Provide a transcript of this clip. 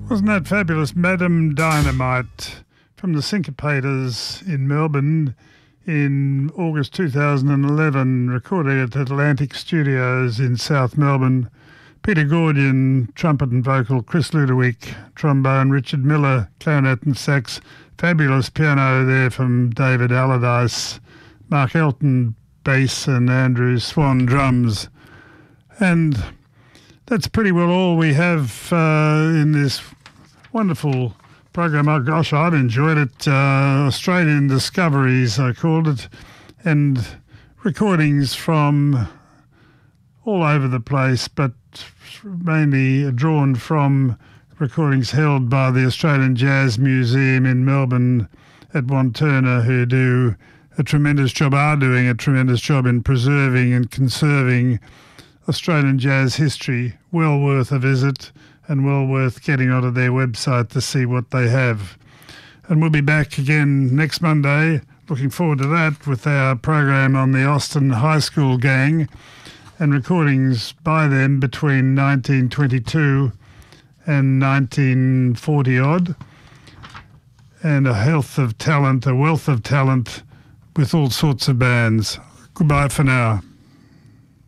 Wasn't that fabulous? Madam Dynamite from the Syncopators in Melbourne in August 2011, recorded at Atlantic Studios in South Melbourne. Peter Gordian, trumpet and vocal, Chris Ludowick, trombone, Richard Miller, clarinet and sax, fabulous piano there from David Allardyce, Mark Elton, bass, and Andrew Swan, drums. And that's pretty well all we have in this wonderful program. Oh gosh, I've enjoyed it. Australian Discoveries, I called it, and recordings from all over the place, but mainly drawn from recordings held by the Australian Jazz Museum in Melbourne at Wantirna, who do a tremendous job, are doing a tremendous job in preserving and conserving Australian jazz history. Well worth a visit and well worth getting onto their website to see what they have. And we'll be back again next Monday. Looking forward to that with our program on the Austin High School Gang and recordings by them between 1922 and 1940-odd. And a wealth of talent with all sorts of bands. Goodbye for now.